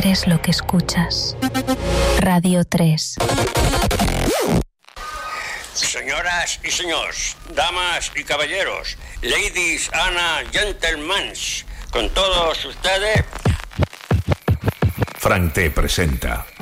eres lo que escuchas. Radio 3. Señoras y señores, damas y caballeros, ladies and gentlemen, con todos ustedes... Frank T presenta